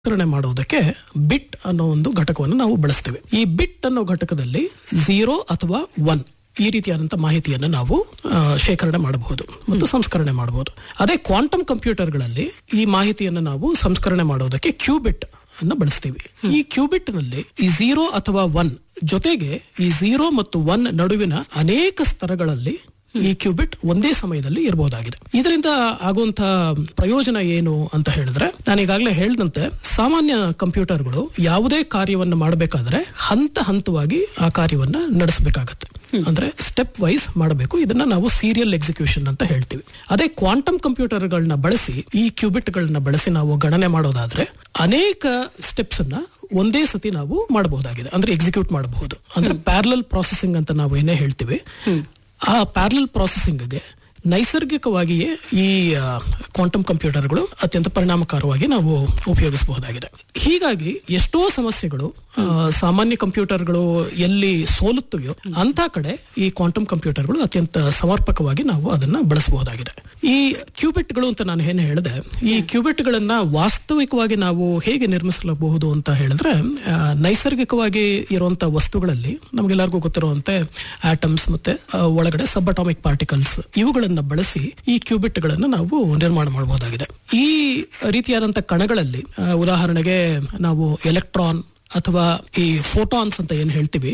ಸಂಸ್ಕರಣೆ ಮಾಡೋದಕ್ಕೆ ಬಿಟ್ ಅನ್ನೋ ಒಂದು ಘಟಕವನ್ನು ನಾವು ಬಳಸ್ತೇವೆ. ಈ ಬಿಟ್ ಅನ್ನೋ ಘಟಕದಲ್ಲಿ 0 ಅಥವಾ 1 ಈ ರೀತಿಯಾದಂತಹ ಮಾಹಿತಿಯನ್ನು ನಾವು ಶೇಖರಣೆ ಮಾಡಬಹುದು ಮತ್ತು ಸಂಸ್ಕರಣೆ ಮಾಡಬಹುದು. ಅದೇ ಕ್ವಾಂಟಮ್ ಕಂಪ್ಯೂಟರ್ಗಳಲ್ಲಿ ಈ ಮಾಹಿತಿಯನ್ನು ನಾವು ಸಂಸ್ಕರಣೆ ಮಾಡೋದಕ್ಕೆ ಕ್ಯೂಬಿಟ್ ಅನ್ನು ಬಳಸ್ತೀವಿ. ಈ ಕ್ಯೂಬಿಟ್ ನಲ್ಲಿ ಈ 0 ಅಥವಾ 1 ಜೊತೆಗೆ ಈ 0 ಮತ್ತು 1 ನಡುವಿನ ಅನೇಕ ಸ್ತರಗಳಲ್ಲಿ ಈ ಕ್ಯೂಬಿಟ್ ಒಂದೇ ಸಮಯದಲ್ಲಿ ಇರಬಹುದಾಗಿದೆ. ಇದರಿಂದ ಆಗುವಂತಹ ಪ್ರಯೋಜನ ಏನು ಅಂತ ಹೇಳಿದ್ರೆ, ನಾನು ಈಗಾಗಲೇ ಹೇಳಿದಂತೆ ಸಾಮಾನ್ಯ ಕಂಪ್ಯೂಟರ್ಗಳು ಯಾವುದೇ ಕಾರ್ಯವನ್ನು ಮಾಡಬೇಕಾದ್ರೆ ಹಂತ ಹಂತವಾಗಿ ಆ ಕಾರ್ಯವನ್ನ ನಡೆಸಬೇಕಾಗತ್ತೆ. ಅಂದ್ರೆ ಸ್ಟೆಪ್ ವೈಸ್ ಮಾಡಬೇಕು. ಇದನ್ನ ನಾವು ಸೀರಿಯಲ್ ಎಕ್ಸಿಕ್ಯೂಷನ್ ಅಂತ ಹೇಳ್ತೀವಿ. ಅದೇ ಕ್ವಾಂಟಮ್ ಕಂಪ್ಯೂಟರ್ಗಳನ್ನ ಬಳಸಿ ಈ ಕ್ಯೂಬಿಟ್ ಗಳನ್ನ ಬಳಸಿ ನಾವು ಗಣನೆ ಮಾಡೋದಾದ್ರೆ ಅನೇಕ ಸ್ಟೆಪ್ಸ್ ಅನ್ನ ಒಂದೇ ಸತಿ ನಾವು ಮಾಡಬಹುದಾಗಿದೆ. ಅಂದ್ರೆ ಎಕ್ಸಿಕ್ಯೂಟ್ ಮಾಡಬಹುದು. ಅಂದ್ರೆ ಪ್ಯಾರಲಲ್ ಪ್ರಾಸೆಸಿಂಗ್ ಅಂತ ನಾವು ಏನೇ ಹೇಳ್ತೀವಿ, ಆ ಪ್ಯಾರಲಲ್ ಪ್ರಾಸೆಸಿಂಗ್ಗೆ ನೈಸರ್ಗಿಕವಾಗಿಯೇ ಈ ಕ್ವಾಂಟಮ್ ಕಂಪ್ಯೂಟರ್ಗಳು ಅತ್ಯಂತ ಪರಿಣಾಮಕಾರವಾಗಿ ನಾವು ಉಪಯೋಗಿಸಬಹುದಾಗಿದೆ. ಹೀಗಾಗಿ ಎಷ್ಟೋ ಸಮಸ್ಯೆಗಳು ಸಾಮಾನ್ಯ ಕಂಪ್ಯೂಟರ್ಗಳು ಎಲ್ಲಿ ಸೋಲುತ್ತವೆಯೋ ಅಂತ ಕಡೆ ಈ ಕ್ವಾಂಟಮ್ ಕಂಪ್ಯೂಟರ್ಗಳು ಅತ್ಯಂತ ಸಮರ್ಪಕವಾಗಿ ನಾವು ಅದನ್ನ ಬಳಸಬಹುದಾಗಿದೆ. ಈ ಕ್ಯೂಬಿಟ್ಗಳು ಅಂತ ನಾನು ಏನು ಹೇಳಿದೆ, ಈ ಕ್ಯೂಬಿಟ್ಗಳನ್ನ ವಾಸ್ತವಿಕವಾಗಿ ನಾವು ಹೇಗೆ ನಿರ್ಮಿಸಬಹುದು ಅಂತ ಹೇಳಿದ್ರೆ, ನೈಸರ್ಗಿಕವಾಗಿ ಇರುವಂತಹ ವಸ್ತುಗಳಲ್ಲಿ ನಮಗೆಲ್ಲರಿಗೂ ಗೊತ್ತಿರುವಂತೆ ಆಟಮ್ಸ್ ಮತ್ತೆ ಒಳಗಡೆ ಸಬ್ ಅಟಾಮಿಕ್ ಪಾರ್ಟಿಕಲ್ಸ್ ಇವುಗಳನ್ನ ಬಳಸಿ ಈ ಕ್ಯೂಬಿಟ್ ಗಳನ್ನ ನಾವು ನಿರ್ಮಾಣ ಮಾಡಬಹುದಾಗಿದೆ. ಈ ರೀತಿಯಾದಂತಹ ಕಣಗಳಲ್ಲಿ ಉದಾಹರಣೆಗೆ ನಾವು ಎಲೆಕ್ಟ್ರಾನ್ ಅಥವಾ ಈ ಫೋಟಾನ್ಸ್ ಅಂತ ಏನ್ ಹೇಳ್ತೀವಿ,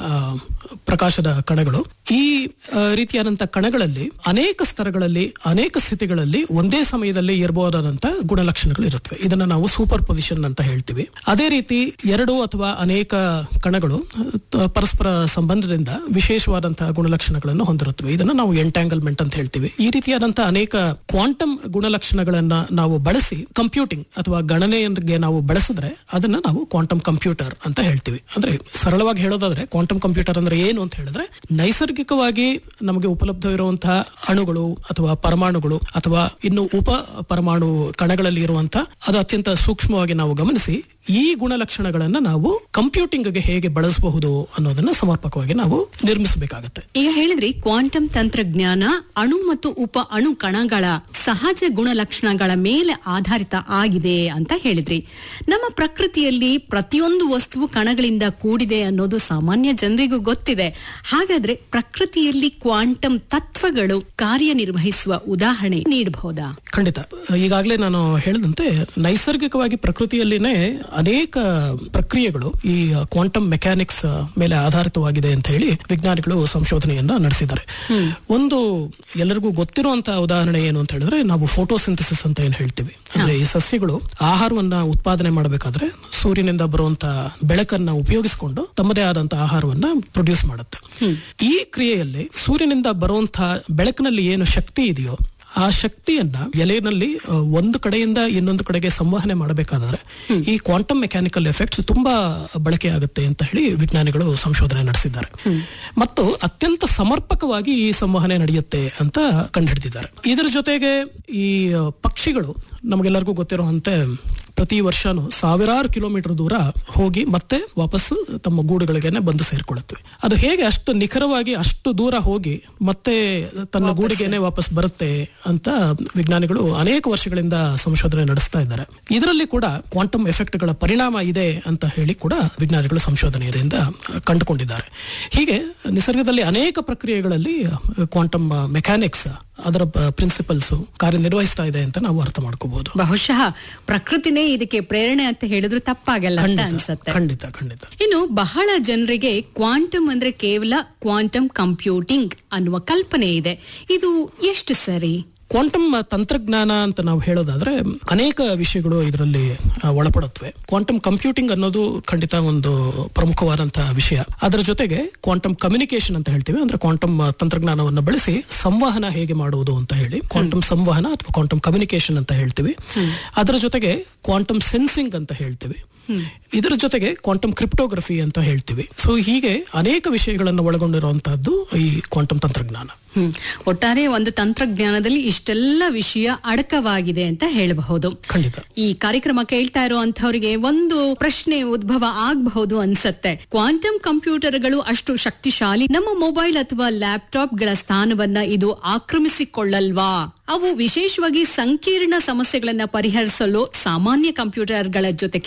ಪ್ರಕಾಶದ ಕಣಗಳು, ಈ ರೀತಿಯಾದಂತಹ ಕಣಗಳಲ್ಲಿ ಅನೇಕ ಸ್ತರಗಳಲ್ಲಿ ಅನೇಕ ಸ್ಥಿತಿಗಳಲ್ಲಿ ಒಂದೇ ಸಮಯದಲ್ಲಿ ಇರಬಹುದಾದಂತಹ ಗುಣಲಕ್ಷಣಗಳು ಇರುತ್ತವೆ. ಇದನ್ನ ನಾವು ಸೂಪರ್ ಪೊಸಿಷನ್ ಅಂತ ಹೇಳ್ತೀವಿ. ಅದೇ ರೀತಿ 2 ಅಥವಾ ಅನೇಕ ಕಣಗಳು ಪರಸ್ಪರ ಸಂಬಂಧದಿಂದ ವಿಶೇಷವಾದಂತಹ ಗುಣಲಕ್ಷಣಗಳನ್ನು ಹೊಂದಿರುತ್ತವೆ. ಇದನ್ನ ನಾವು ಎಂಟ್ಯಾಂಗಲ್ಮೆಂಟ್ ಅಂತ ಹೇಳ್ತೀವಿ. ಈ ರೀತಿಯಾದಂತಹ ಅನೇಕ ಕ್ವಾಂಟಮ್ ಗುಣಲಕ್ಷಣಗಳನ್ನ ನಾವು ಬಳಸಿ ಕಂಪ್ಯೂಟಿಂಗ್ ಅಥವಾ ಗಣನೆಗೆ ನಾವು ಬಳಸಿದ್ರೆ ಅದನ್ನ ನಾವು ಕ್ವಾಂಟಮ್ ಕಂಪ್ಯೂಟರ್ ಅಂತ ಹೇಳ್ತೀವಿ. ಅಂದ್ರೆ ಸರಳವಾಗಿ ಹೇಳೋದಾದ್ರೆ ಕ್ವಾಂಟಮ್ ಕಂಪ್ಯೂಟರ್ ಅಂದ್ರೆ ಏನು ಅಂತ ಹೇಳಿದ್ರೆ, ನೈಸರ್ಗಿಕವಾಗಿ ನಮಗೆ ಉಪಲಬ್ಧವಿರುವಂತಹ ಅಣುಗಳು ಅಥವಾ ಪರಮಾಣುಗಳು ಅಥವಾ ಇನ್ನು ಉಪ ಪರಮಾಣು ಕಣಗಳಲ್ಲಿ ಇರುವಂತಹ ಅದು ಅತ್ಯಂತ ಸೂಕ್ಷ್ಮವಾಗಿ ನಾವು ಗಮನಿಸಿ ಈ ಗುಣಲಕ್ಷಣಗಳನ್ನ ನಾವು ಕಂಪ್ಯೂಟಿಂಗ್ಗೆ ಹೇಗೆ ಬಳಸಬಹುದು ಅನ್ನೋದನ್ನ ಸಮರ್ಪಕವಾಗಿ ನಾವು ನಿರ್ಮಿಸಬೇಕಾಗತ್ತೆ. ಈಗ ಹೇಳಿದ್ರಿ ಕ್ವಾಂಟಮ್ ತಂತ್ರಜ್ಞಾನ ಅಣು ಮತ್ತು ಉಪ ಅಣು ಕಣಗಳ ಸಹಜ ಗುಣಲಕ್ಷಣಗಳ ಮೇಲೆ ಆಧಾರಿತ ಆಗಿದೆ ಅಂತ ಹೇಳಿದ್ರಿ. ನಮ್ಮ ಪ್ರಕೃತಿಯಲ್ಲಿ ಪ್ರತಿಯೊಂದು ವಸ್ತುವು ಕಣಗಳಿಂದ ಕೂಡಿದೆ ಅನ್ನೋದು ಸಾಮಾನ್ಯ ಜನರಿಗೂ ಗೊತ್ತಿದೆ. ಹಾಗಾದ್ರೆ ಪ್ರಕೃತಿಯಲ್ಲಿ ಕ್ವಾಂಟಮ್ ತತ್ವಗಳು ಕಾರ್ಯನಿರ್ವಹಿಸುವ ಉದಾಹರಣೆ ನೀಡಬಹುದಾ? ಖಂಡಿತ. ಈಗಾಗಲೇ ನಾನು ಹೇಳಿದಂತೆ ನೈಸರ್ಗಿಕವಾಗಿ ಪ್ರಕೃತಿಯಲ್ಲಿನೇ ಅನೇಕ ಪ್ರಕ್ರಿಯೆಗಳು ಈ ಕ್ವಾಂಟಮ್ ಮೆಕ್ಯಾನಿಕ್ಸ್ ಮೇಲೆ ಆಧಾರಿತವಾಗಿದೆ ಅಂತ ಹೇಳಿ ವಿಜ್ಞಾನಿಗಳು ಸಂಶೋಧನೆಯನ್ನ ನಡೆಸಿದ್ದಾರೆ. ಒಂದು ಎಲ್ಲರಿಗೂ ಗೊತ್ತಿರುವಂತಹ ಉದಾಹರಣೆ ಏನು ಅಂತ ಹೇಳಿದ್ರೆ, ನಾವು ಫೋಟೋಸಿಂಥಸಿಸ್ ಅಂತ ಏನ್ ಹೇಳ್ತೀವಿ. ಅಂದ್ರೆ ಈ ಸಸ್ಯಗಳು ಆಹಾರವನ್ನ ಉತ್ಪಾದನೆ ಮಾಡಬೇಕಾದ್ರೆ ಸೂರ್ಯನಿಂದ ಬರುವಂತಹ ಬೆಳಕನ್ನ ಉಪಯೋಗಿಸಿಕೊಂಡು ತಮ್ಮದೇ ಆದಂತಹ ಆಹಾರವನ್ನ ಪ್ರೊಡ್ಯೂಸ್ ಮಾಡುತ್ತೆ. ಈ ಕ್ರಿಯೆಯಲ್ಲಿ ಸೂರ್ಯನಿಂದ ಬರುವಂತಹ ಬೆಳಕಿನಲ್ಲಿ ಏನು ಶಕ್ತಿ ಇದೆಯೋ ಆ ಶಕ್ತಿಯನ್ನ ಎಲೆನಲ್ಲಿ ಒಂದು ಕಡೆಯಿಂದ ಇನ್ನೊಂದು ಕಡೆಗೆ ಸಂವಹನೆ ಮಾಡಬೇಕಾದ್ರೆ ಈ ಕ್ವಾಂಟಮ್ ಮೆಕ್ಯಾನಿಕಲ್ ಎಫೆಕ್ಟ್ಸ್ ತುಂಬಾ ಬಳಕೆ ಆಗುತ್ತೆ ಅಂತ ಹೇಳಿ ವಿಜ್ಞಾನಿಗಳು ಸಂಶೋಧನೆ ನಡೆಸಿದ್ದಾರೆ. ಮತ್ತು ಅತ್ಯಂತ ಸಮರ್ಪಕವಾಗಿ ಈ ಸಂವಹನೆ ನಡೆಯುತ್ತೆ ಅಂತ ಕಂಡುಹಿಡಿದಿದ್ದಾರೆ. ಇದರ ಜೊತೆಗೆ ಈ ಪಕ್ಷಿಗಳು ನಮಗೆಲ್ಲರಿಗೂ ಗೊತ್ತಿರುವಂತೆ ಪ್ರತಿ ವರ್ಷನೂ ಸಾವಿರಾರು ಕಿಲೋಮೀಟರ್ ದೂರ ಹೋಗಿ ಮತ್ತೆ ವಾಪಸ್ಸು ತಮ್ಮ ಗೂಡುಗಳಿಗೆನೆ ಬಂದು ಸೇರ್ಕೊಳ್ಳುತ್ತವೆ. ಅದು ಹೇಗೆ ಅಷ್ಟು ನಿಖರವಾಗಿ ಅಷ್ಟು ದೂರ ಹೋಗಿ ಮತ್ತೆ ತನ್ನ ಗೂಡಿಗೆನೆ ವಾಪಸ್ ಬರುತ್ತೆ ಅಂತ ವಿಜ್ಞಾನಿಗಳು ಅನೇಕ ವರ್ಷಗಳಿಂದ ಸಂಶೋಧನೆ ನಡೆಸ್ತಾ ಇದ್ದಾರೆ. ಇದರಲ್ಲಿ ಕೂಡ ಕ್ವಾಂಟಮ್ ಎಫೆಕ್ಟ್ ಗಳ ಪರಿಣಾಮ ಇದೆ ಅಂತ ಹೇಳಿ ಕೂಡ ವಿಜ್ಞಾನಿಗಳು ಸಂಶೋಧನೆಯಿಂದ ಕಂಡುಕೊಂಡಿದ್ದಾರೆ. ಹೀಗೆ ನಿಸರ್ಗದಲ್ಲಿ ಅನೇಕ ಪ್ರಕ್ರಿಯೆಗಳಲ್ಲಿ ಕ್ವಾಂಟಮ್ ಮೆಕ್ಯಾನಿಕ್ಸ್ ಅದರ ಪ್ರಿನ್ಸಿಪಲ್ಸ್ ಕಾರ್ಯನಿರ್ವಹಿಸ್ತಾ ಇದೆ ಅಂತ ನಾವು ಅರ್ಥ ಮಾಡ್ಕೋಬಹುದು. ಬಹುಶಃ ಪ್ರಕೃತಿನೇ ಇದಕ್ಕೆ ಪ್ರೇರಣೆ ಅಂತ ಹೇಳಿದ್ರು ತಪ್ಪಾಗಲ್ಲ ಅಂತ ಅನ್ಸುತ್ತೆ. ಖಂಡಿತ ಖಂಡಿತ. ಇನ್ನು ಬಹಳ ಜನರಿಗೆ ಕ್ವಾಂಟಮ್ ಅಂದ್ರೆ ಕೇವಲ ಕ್ವಾಂಟಮ್ ಕಂಪ್ಯೂಟಿಂಗ್ ಅನ್ನುವ ಕಲ್ಪನೆ ಇದೆ. ಇದು ಎಷ್ಟು ಸರಿ? ಕ್ವಾಂಟಮ್ ತಂತ್ರಜ್ಞಾನ ಅಂತ ನಾವು ಹೇಳೋದಾದ್ರೆ ಅನೇಕ ವಿಷಯಗಳು ಇದರಲ್ಲಿ ಒಳಪಡುತ್ತವೆ. ಕ್ವಾಂಟಮ್ ಕಂಪ್ಯೂಟಿಂಗ್ ಅನ್ನೋದು ಖಂಡಿತ ಒಂದು ಪ್ರಮುಖವಾದಂತಹ ವಿಷಯ. ಅದರ ಜೊತೆಗೆ ಕ್ವಾಂಟಮ್ ಕಮ್ಯುನಿಕೇಶನ್ ಅಂತ ಹೇಳ್ತೀವಿ. ಅಂದ್ರೆ ಕ್ವಾಂಟಮ್ ತಂತ್ರಜ್ಞಾನವನ್ನು ಬಳಸಿ ಸಂವಹನ ಹೇಗೆ ಮಾಡುವುದು ಅಂತ ಹೇಳಿ ಕ್ವಾಂಟಮ್ ಸಂವಹನ ಅಥವಾ ಕ್ವಾಂಟಮ್ ಕಮ್ಯುನಿಕೇಶನ್ ಅಂತ ಹೇಳ್ತೀವಿ. ಅದರ ಜೊತೆಗೆ ಕ್ವಾಂಟಮ್ ಸೆನ್ಸಿಂಗ್ ಅಂತ ಹೇಳ್ತೀವಿ. ಇದರ ಜೊತೆಗೆ ಕ್ವಾಂಟಮ್ ಕ್ರಿಪ್ಟೋಗ್ರಫಿ ಅಂತ ಹೇಳ್ತೀವಿ. ಸೊ ಹೀಗೆ ಅನೇಕ ವಿಷಯಗಳನ್ನು ಒಳಗೊಂಡಿರುವಂತಹದ್ದು ಈ ಕ್ವಾಂಟಮ್ ತಂತ್ರಜ್ಞಾನ. ಒಟ್ಟಾರೆ ಒಂದು ತಂತ್ರಜ್ಞಾನದಲ್ಲಿ ಇಷ್ಟೆಲ್ಲ ವಿಷಯ ಅಡಕವಾಗಿದೆ ಅಂತ ಹೇಳಬಹುದು. ಖಂಡಿತ. ಈ ಕಾರ್ಯಕ್ರಮ ಕೇಳ್ತಾ ಇರುವಂತವರಿಗೆ ಒಂದು ಪ್ರಶ್ನೆ ಉದ್ಭವ ಆಗಬಹುದು ಅನ್ಸತ್ತೆ. ಕ್ವಾಂಟಮ್ ಕಂಪ್ಯೂಟರ್ಗಳು ಅಷ್ಟು ಶಕ್ತಿಶಾಲಿ, ನಮ್ಮ ಮೊಬೈಲ್ ಅಥವಾ ಲ್ಯಾಪ್ಟಾಪ್ ಗಳ ಸ್ಥಾನವನ್ನ ಇದು ಆಕ್ರಮಿಸಿಕೊಳ್ಳಲ್ವಾ? ಅವು ವಿಶೇಷವಾಗಿ ಸಂಕೀರ್ಣ ಸಮಸ್ಯೆಗಳನ್ನ ಪರಿಹರಿಸಲು ಸಾಮಾನ್ಯ ಕಂಪ್ಯೂಟರ್ಗಳ ಜೊತೆ